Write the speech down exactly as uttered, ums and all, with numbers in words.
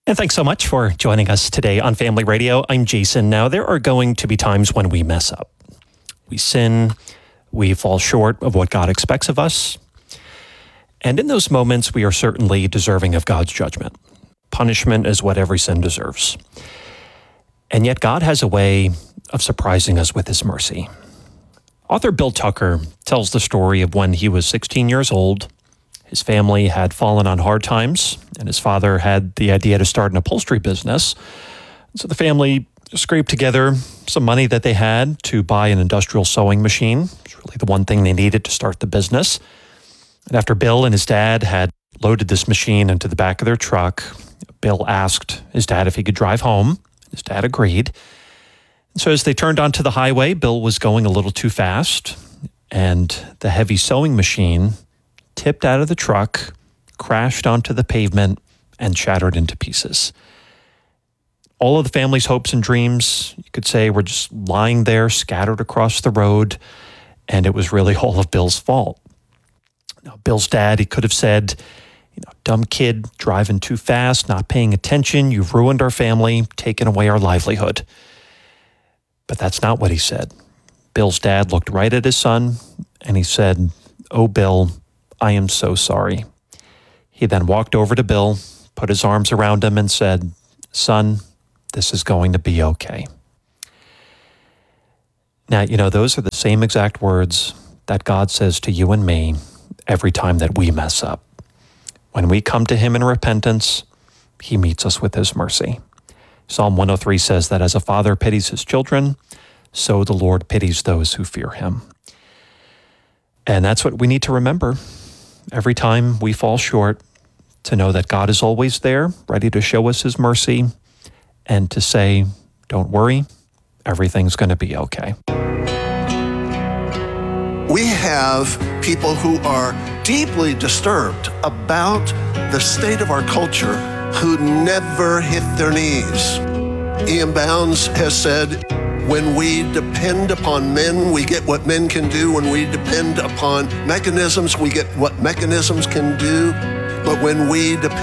And thanks so much for joining us today on Family Radio. I'm Jason. Now, there are going to be times when we mess up. We sin, we fall short of what God expects of us. And in those moments, we are certainly deserving of God's judgment. Punishment is what every sin deserves. And yet God has a way of surprising us with his mercy. Author Bill Tucker tells the story of when he was sixteen years old. His family had fallen on hard times, and his father had the idea to start an upholstery business. So the family scraped together some money that they had to buy an industrial sewing machine. It's really the one thing they needed to start the business. And after Bill and his dad had loaded this machine into the back of their truck, Bill asked his dad if he could drive home. His dad agreed. And so as they turned onto the highway, Bill was going a little too fast, and the heavy sewing machine tipped out of the truck, crashed onto the pavement, and shattered into pieces. All of the family's hopes and dreams, you could say, were just lying there, scattered across the road, and it was really all of Bill's fault. Now, Bill's dad, he could have said, you know, dumb kid, driving too fast, not paying attention, you've ruined our family, taken away our livelihood. But that's not what he said. Bill's dad looked right at his son, and he said, "Oh, Bill, I am so sorry." He then walked over to Bill, put his arms around him and said, "Son, this is going to be okay." Now, you know, those are the same exact words that God says to you and me every time that we mess up. When we come to him in repentance, he meets us with his mercy. Psalm one oh three says that as a father pities his children, so the Lord pities those who fear him. And that's what we need to remember every time we fall short, to know that God is always there, ready to show us his mercy, and to say, don't worry, everything's going to be okay. We have people who are deeply disturbed about the state of our culture who never hit their knees. Ian Bounds has said, when we depend upon men, we get what men can do. When we depend upon mechanisms, we get what mechanisms can do. But when we depend